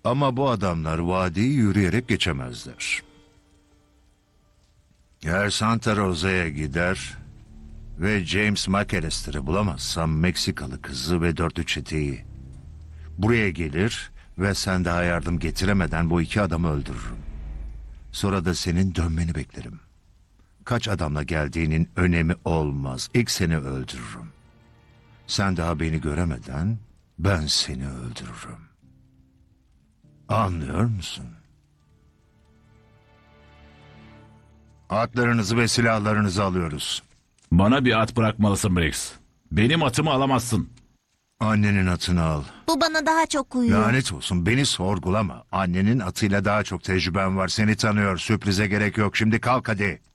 Ama bu adamlar vadiyi yürüyerek geçemezler. Eğer Santa Rosa'ya gider ve James McAllister'ı bulamazsam Meksikalı kızı ve dörtlü çeteyi buraya gelir ve sen daha yardım getiremeden bu iki adamı öldürürüm. Sonra da senin dönmeni beklerim. Kaç adamla geldiğinin önemi olmaz. İlk seni öldürürüm. Sen daha beni göremeden ben seni öldürürüm. Anlıyor musun? Atlarınızı ve silahlarınızı alıyoruz. Bana bir at bırakmalısın Briggs. Benim atımı alamazsın. Annenin atını al. Bu bana daha çok uyuyor. Lanet olsun, beni sorgulama. Annenin atıyla daha çok tecrüben var. Seni tanıyor. Sürprize gerek yok. Şimdi kalk hadi.